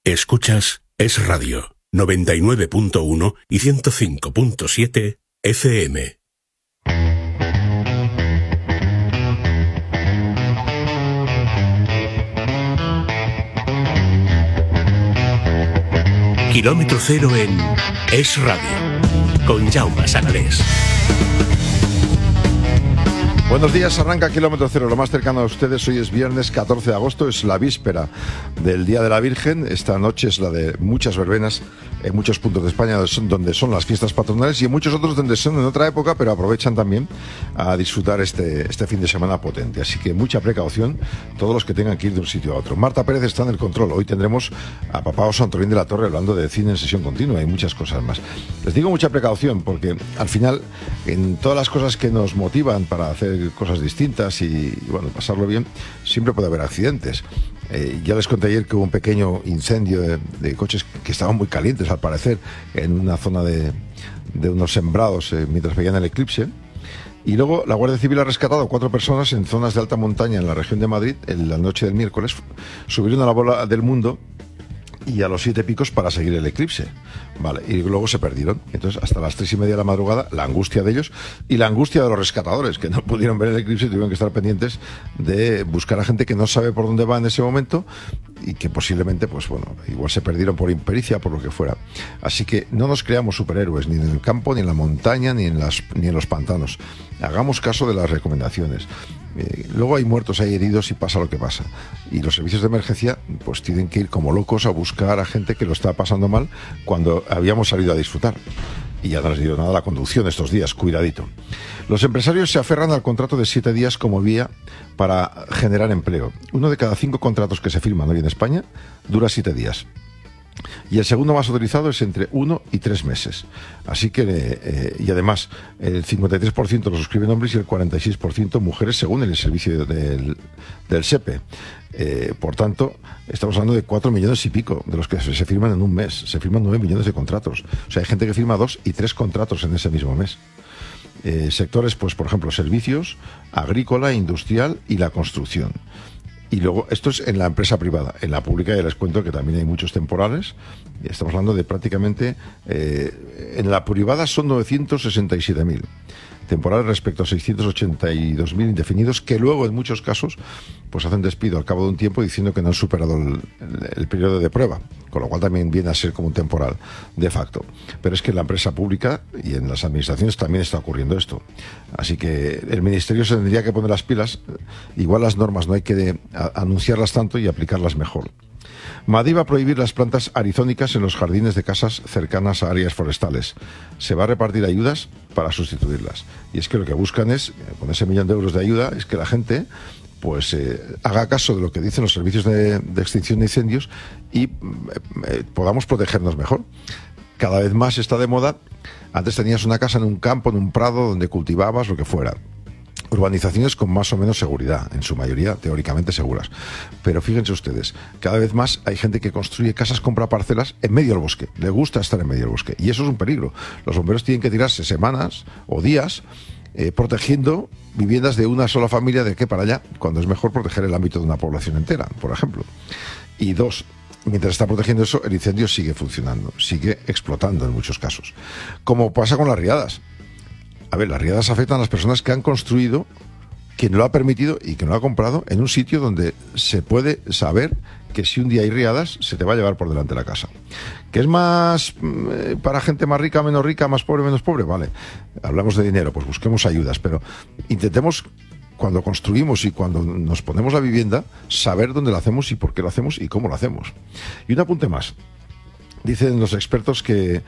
Escuchas Es Radio, 99.1 y 105.7 FM. Kilómetro cero en Es Radio, con Jaume Sanalés. Buenos días, arranca Kilómetro Cero, lo más cercano a ustedes. Hoy es viernes 14 de agosto, es la víspera del Día de la Virgen. Esta noche es la de muchas verbenas en muchos puntos de España donde son las fiestas patronales y en muchos otros donde son en otra época, pero aprovechan también a disfrutar este fin de semana potente. Así que mucha precaución, todos los que tengan que ir de un sitio a otro. Marta Pérez está en el control. Hoy tendremos a Papá Santorín de la Torre hablando de cine en sesión continua y muchas cosas más. Les digo mucha precaución porque al final en todas las cosas que nos motivan para hacer cosas distintas y bueno, pasarlo bien, siempre puede haber accidentes. Ya les conté ayer que hubo un pequeño incendio de coches que estaban muy calientes al parecer en una zona de unos sembrados mientras veían el eclipse. Y luego la Guardia Civil ha rescatado 4 personas en zonas de alta montaña en la región de Madrid en la noche del miércoles. Subieron a la bola del mundo y a los 7 picos para seguir el eclipse, vale, y luego se perdieron. Entonces hasta las 3:30 de la madrugada la angustia de ellos y la angustia de los rescatadores que no pudieron ver el eclipse y tuvieron que estar pendientes de buscar a gente que no sabe por dónde va en ese momento y que posiblemente, pues bueno, igual se perdieron por impericia, por lo que fuera. Así que no nos creamos superhéroes ni en el campo, ni en la montaña, ni en los pantanos. Hagamos caso de las recomendaciones. Luego hay muertos, hay heridos y pasa lo que pasa. Y los servicios de emergencia pues tienen que ir como locos a buscar a gente que lo está pasando mal cuando habíamos salido a disfrutar. Y ya no les digo nada la conducción estos días, cuidadito. Los empresarios se aferran al contrato de 7 días como vía para generar empleo. 1 de cada 5 contratos que se firman hoy en España dura 7 días. Y el segundo más utilizado es entre 1 y 3 meses. Así que, y además, el 53% lo suscriben hombres y el 46% mujeres, según el servicio del SEPE. Por tanto, estamos hablando de 4 millones y pico de los que se firman en un mes. Se firman 9 millones de contratos. O sea, hay gente que firma 2 y 3 contratos en ese mismo mes. Sectores, pues, por ejemplo, servicios, agrícola, industrial y la construcción. Y luego, esto es en la empresa privada. En la pública ya les cuento que también hay muchos temporales. Estamos hablando de prácticamente... en la privada son 967.000 temporales respecto a 682.000 indefinidos, que luego en muchos casos pues hacen despido al cabo de un tiempo diciendo que no han superado el periodo de prueba, con lo cual también viene a ser como un temporal de facto. Pero es que en la empresa pública y en las administraciones también está ocurriendo esto. Así que el Ministerio se tendría que poner las pilas. Igual las normas no hay que anunciarlas tanto y aplicarlas mejor. Madrid va a prohibir las plantas arizónicas en los jardines de casas cercanas a áreas forestales. Se va a repartir ayudas para sustituirlas. Y es que lo que buscan es, con ese 1 millón de euros de ayuda, es que la gente pues haga caso de lo que dicen los servicios de extinción de incendios y podamos protegernos mejor. Cada vez más está de moda. Antes tenías una casa en un campo, en un prado, donde cultivabas lo que fuera. Urbanizaciones con más o menos seguridad, en su mayoría teóricamente seguras. Pero fíjense ustedes, cada vez más hay gente que construye casas, compra parcelas en medio del bosque. Le gusta estar en medio del bosque. Y eso es un peligro. Los bomberos tienen que tirarse semanas o días protegiendo viviendas de una sola familia de aquí para allá, cuando es mejor proteger el ámbito de una población entera, por ejemplo. Y 2, mientras está protegiendo eso, el incendio sigue funcionando, sigue explotando en muchos casos. Como pasa con las riadas. A ver, las riadas afectan a las personas que han construido, quien lo ha permitido y quien lo ha comprado en un sitio donde se puede saber que si un día hay riadas, se te va a llevar por delante la casa. ¿Que es más para gente más rica, menos rica, más pobre, menos pobre? Vale, hablamos de dinero, pues busquemos ayudas, pero intentemos, cuando construimos y cuando nos ponemos la vivienda, saber dónde lo hacemos y por qué lo hacemos y cómo lo hacemos. Y un apunte más. Dicen los expertos que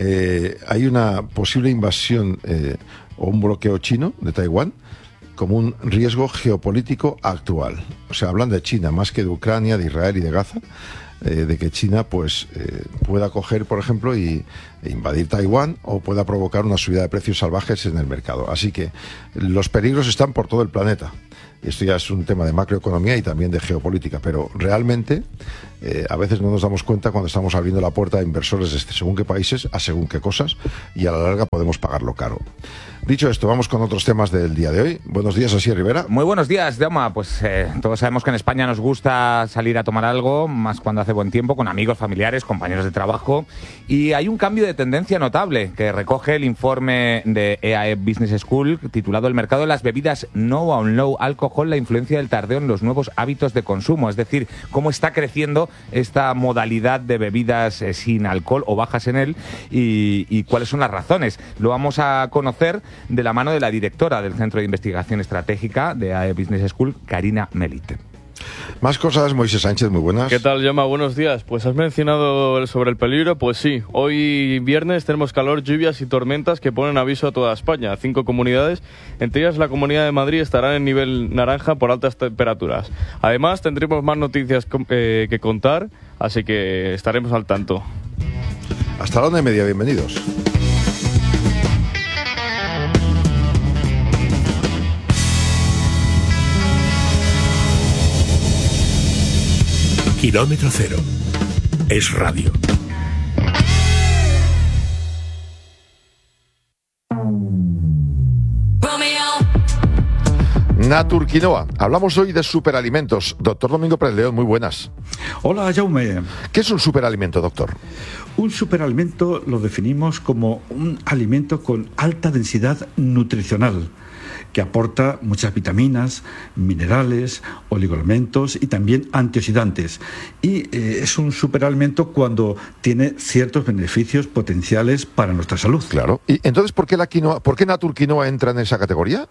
hay una posible invasión o un bloqueo chino de Taiwán como un riesgo geopolítico actual. O sea, hablan de China más que de Ucrania, de Israel y de Gaza, de que China pues pueda coger, por ejemplo, e invadir Taiwán o pueda provocar una subida de precios salvajes en el mercado. Así que los peligros están por todo el planeta. Esto ya es un tema de macroeconomía y también de geopolítica, pero realmente a veces no nos damos cuenta cuando estamos abriendo la puerta a inversores de según qué países, a según qué cosas, y a la larga podemos pagarlo caro. Dicho esto, vamos con otros temas del día de hoy. Buenos días, Asier Rivera. Muy buenos días, Jaume. Pues todos sabemos que en España nos gusta salir a tomar algo, más cuando hace buen tiempo, con amigos, familiares, compañeros de trabajo. Y hay un cambio de tendencia notable que recoge el informe de EAE Business School titulado El mercado de las bebidas no o low alcohol, la influencia del tardeo en los nuevos hábitos de consumo. Es decir, cómo está creciendo esta modalidad de bebidas sin alcohol o bajas en él y cuáles son las razones. Lo vamos a conocer de la mano de la directora del Centro de Investigación Estratégica de EAE Business School, Karina Melit. Más cosas, Moisés Sánchez, muy buenas. ¿Qué tal, Jaume? Buenos días. Pues has mencionado sobre el peligro, pues sí. Hoy viernes tenemos calor, lluvias y tormentas que ponen aviso a toda España. 5 comunidades, entre ellas la Comunidad de Madrid, estarán en nivel naranja por altas temperaturas. Además, tendremos más noticias que contar, así que estaremos al tanto. Hasta la 1:30, bienvenidos. Kilómetro Cero. Es radio. Naturquinoa. Hablamos hoy de superalimentos. Doctor Domingo Pérez León, muy buenas. Hola, Jaume. ¿Qué es un superalimento, doctor? Un superalimento lo definimos como un alimento con alta densidad nutricional, que aporta muchas vitaminas, minerales, oligoelementos y también antioxidantes. Y es un superalimento cuando tiene ciertos beneficios potenciales para nuestra salud. Claro. ¿Y entonces por qué Naturquinoa entra en esa categoría?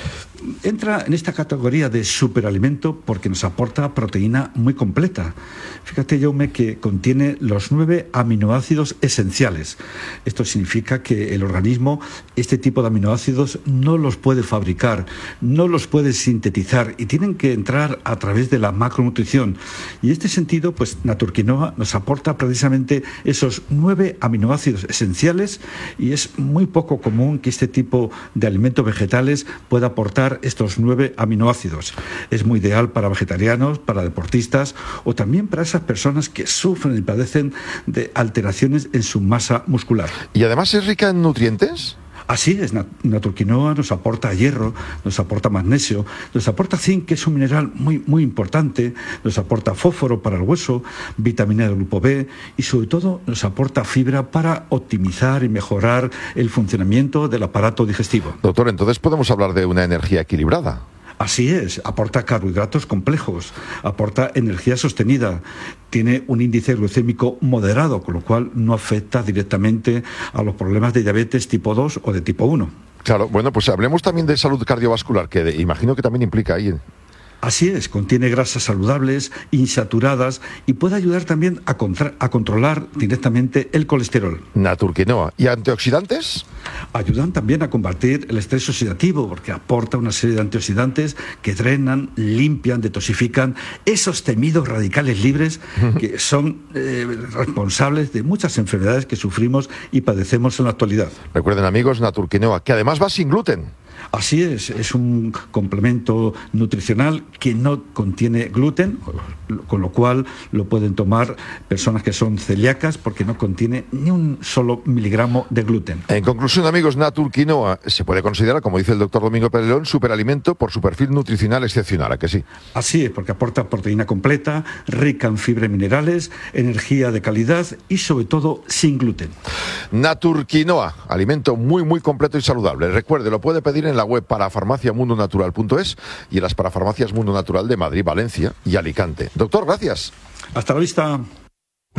Entra en esta categoría de superalimento porque nos aporta proteína muy completa. Fíjate, Jaume, que contiene los 9 aminoácidos esenciales. Esto significa que el organismo este tipo de aminoácidos no los puede fabricar, no los puede sintetizar y tienen que entrar a través de la macronutrición. Y en este sentido, pues Naturquinoa nos aporta precisamente esos 9 aminoácidos esenciales y es muy poco común que este tipo de alimentos vegetales pueda aportar estos 9 aminoácidos. Es muy ideal para vegetarianos, para deportistas o también para esas personas que sufren y padecen de alteraciones en su masa muscular. ¿Y además es rica en nutrientes? Así es, Naturquinoa nos aporta hierro, nos aporta magnesio, nos aporta zinc, que es un mineral muy importante, nos aporta fósforo para el hueso, vitamina del grupo B y sobre todo nos aporta fibra para optimizar y mejorar el funcionamiento del aparato digestivo. Doctor, entonces podemos hablar de una energía equilibrada. Así es, aporta carbohidratos complejos, aporta energía sostenida, tiene un índice glucémico moderado, con lo cual no afecta directamente a los problemas de diabetes tipo 2 o de tipo 1. Claro, bueno, pues hablemos también de salud cardiovascular, que imagino que también implica ahí. Así es, contiene grasas saludables, insaturadas y puede ayudar también a controlar directamente el colesterol. Naturquinoa. ¿Y antioxidantes? Ayudan también a combatir el estrés oxidativo porque aporta una serie de antioxidantes que drenan, limpian, detoxifican esos temidos radicales libres que son responsables de muchas enfermedades que sufrimos y padecemos en la actualidad. Recuerden, amigos, Naturquinoa, que además va sin gluten. Así es un complemento nutricional que no contiene gluten, con lo cual lo pueden tomar personas que son celíacas porque no contiene ni un solo miligramo de gluten. En conclusión, amigos, Naturquinoa se puede considerar, como dice el doctor Domingo Pérez León, superalimento por su perfil nutricional excepcional, ¿a que sí? Así es, porque aporta proteína completa, rica en fibra y minerales, energía de calidad y sobre todo sin gluten. Naturquinoa, alimento muy completo y saludable. Recuerde, lo puede pedir en la web parafarmaciamundonatural.es y en las parafarmacias Mundo Natural de Madrid, Valencia y Alicante. Doctor, gracias. Hasta la vista.